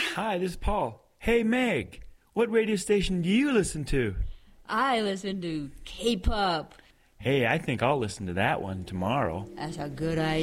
Hi, this is Paul. Hey, Meg, what radio station do you listen to? I listen to K-pop. Hey, I think I'll listen to that one tomorrow. That's a good idea.